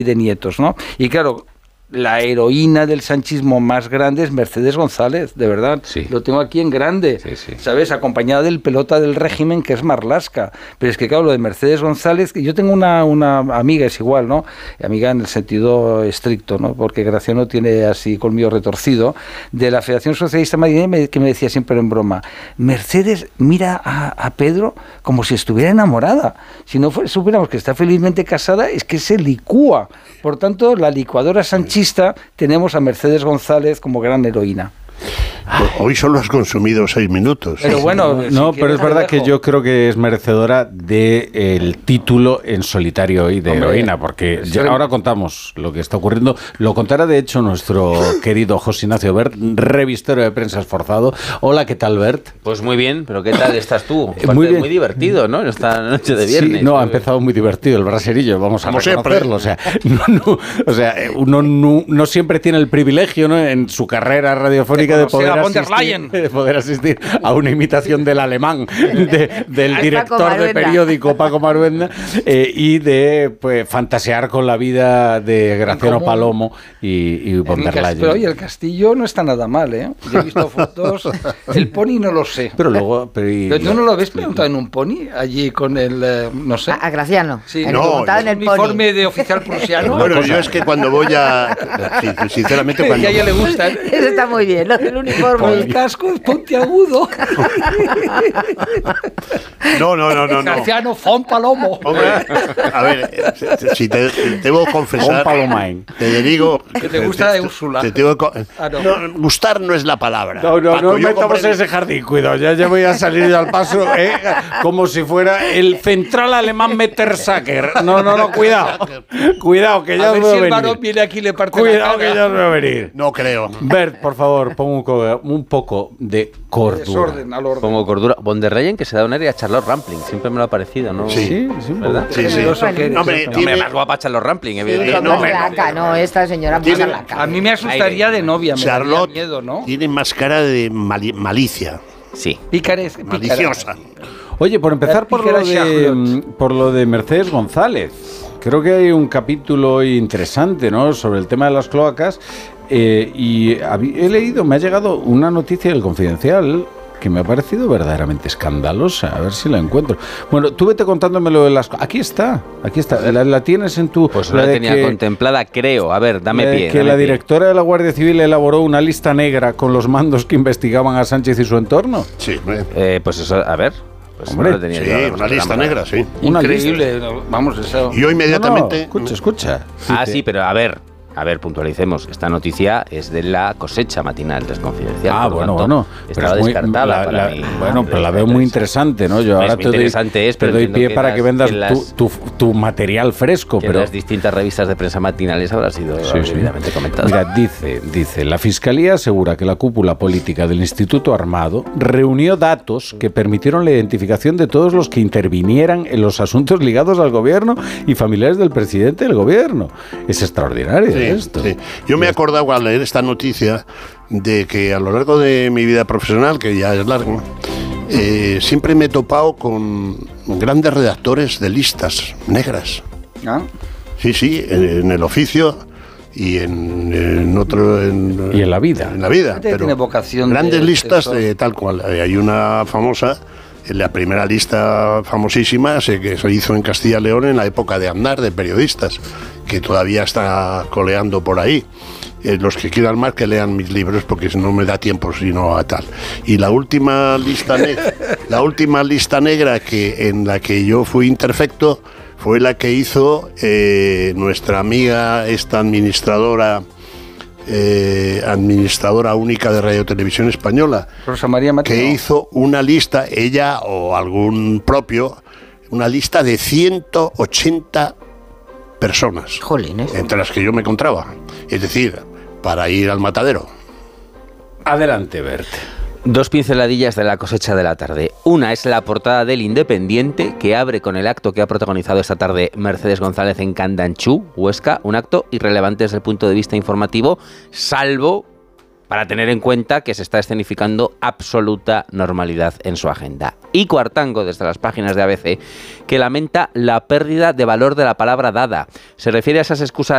de nietos, ¿no? Y claro, la heroína del sanchismo más grande es Mercedes González, de verdad. Sí. Lo tengo aquí en grande, sí. ¿sabes? Acompañada del pelota del régimen, que es Marlaska. Pero es que, claro, lo de Mercedes González, yo tengo una amiga, es igual, ¿no? Amiga en el sentido estricto, ¿no? Porque Graciano tiene así colmillo retorcido, de la Federación Socialista Madrileña, que me decía siempre en broma, Mercedes mira a Pedro como si estuviera enamorada. Si no supiéramos que está felizmente casada, es que se licúa. Por tanto, la licuadora sanchista tenemos a Mercedes González como gran heroína. Hoy solo has consumido 6 minutos. Pero bueno, no, pero es verdad que yo creo que es merecedora del título en solitario hoy de heroína, porque ahora contamos lo que está ocurriendo. Lo contará, de hecho, nuestro querido José Ignacio Bert, revistero de prensa esforzado. Hola, ¿qué tal, Bert? Pues muy bien, pero ¿qué tal estás tú? Muy bien. Muy divertido, ¿no? En esta noche de viernes. Sí, no, ha empezado muy divertido el braserillo, vamos a reconocerlo. O sea, uno no siempre tiene el privilegio, ¿no?, en su carrera radiofónica de poder asistir a una imitación del alemán del director de periódico Paco Maruenda y de fantasear con la vida de Graciano Palomo y von der Leyen. Pero oye, el castillo no está nada mal, ¿eh? Yo he visto fotos, el pony no lo sé. Pero luego... ¿Pero tú no lo ves preguntado en un pony? Allí con el, no sé... A Graciano. Sí, no, en el uniforme de oficial prusiano. Bueno, yo es que cuando voy a... Sinceramente, cuando... Que a ella le gusta. Eso está muy bien, lo del uniforme. El casco es puntiagudo. No. Graciano von Palomo. Hombre, a ver, si te debo confesar, te digo... Que te gusta de Úrsula. Gustar no es la palabra. No metamos en ese jardín, cuidado, ya voy a salir yo al paso, como si fuera el central alemán Mettersacker. No, cuidado, que ya os veo venir. A ver si el varón viene aquí y le parte la cara. Que ya os veo venir. No creo. Bert, por favor, pon un poco de cordura. Desorden al orden. Pongo cordura. Von der Leyen, que se da un aire a Charlotte Rampling. Siempre me lo ha parecido, ¿no? Sí, ¿verdad? Sí. Hombre, más guapa Charlotte Rampling, evidentemente. No, esta señora mucha laca. A mí me asustaría de novia, me daría Charlotte miedo, ¿no? tiene más cara de malicia. Sí. Maliciosa. Oye, por empezar por lo de Mercedes González. Creo que hay un capítulo interesante, ¿no?, sobre el tema de las cloacas. Y he leído, me ha llegado una noticia del Confidencial que me ha parecido verdaderamente escandalosa. A ver si la encuentro. Bueno, tú vete contándome lo de las... Aquí está. La tienes en tu... Pues no la tenía contemplada, creo. A ver, dame pie. Que la directora de la Guardia Civil elaboró una lista negra con los mandos que investigaban a Sánchez y su entorno. Sí. Pues eso, a ver... Hombre, una lista negra, sí. Increíble, vamos, eso. Yo inmediatamente... Escucha. Sí, pero a ver, puntualicemos. Esta noticia es de la cosecha matinal del Confidencial. Bueno. Estaba descartada para mí. Bueno, pero la veo muy interesante, ¿no? Yo ahora te doy pie para que vendas tu material fresco. Pero las distintas revistas de prensa matinales habrá sido debidamente comentado. Mira, dice, la Fiscalía asegura que la cúpula política del Instituto Armado reunió datos que permitieron la identificación de todos los que intervinieran en los asuntos ligados al gobierno y familiares del presidente del gobierno. Es extraordinario. Sí. Yo me he acordado al leer esta noticia de que a lo largo de mi vida profesional, que ya es larga, siempre me he topado con grandes redactores de listas negras. ¿Ah? Sí, en el oficio y en otro... y en la vida. En la vida. Pero tiene vocación grandes listas de tal cual. Hay una famosa... La primera lista famosísima que se hizo en Castilla y León en la época de Aznar, de periodistas, que todavía está coleando por ahí. Los que quieran más que lean mis libros, porque no me da tiempo sino a tal. Y la última lista negra en la que yo fui interfecto fue la que hizo nuestra amiga, esta administradora única de Radio Televisión Española, Rosa María Mateo, que hizo una lista, ella o algún propio, una lista de 180 personas. Jolines. Entre las que yo me encontraba. Es decir, para ir al matadero. Adelante, Bert. Dos pinceladillas de la cosecha de la tarde. Una es la portada del Independiente, que abre con el acto que ha protagonizado esta tarde Mercedes González en Candanchú, Huesca. Un acto irrelevante desde el punto de vista informativo, salvo para tener en cuenta que se está escenificando absoluta normalidad en su agenda. Y Cuartango, desde las páginas de ABC, que lamenta la pérdida de valor de la palabra dada. Se refiere a esas excusas